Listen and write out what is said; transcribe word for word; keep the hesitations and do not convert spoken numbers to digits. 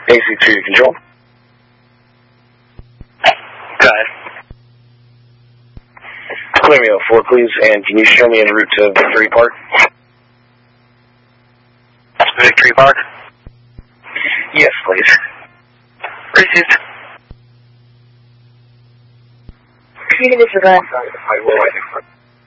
A C two control. Go ahead. Clear me up four, please, and can you show me en route to Victory Park? Victory Park? Yes, please. Received. Community surveillance. I will.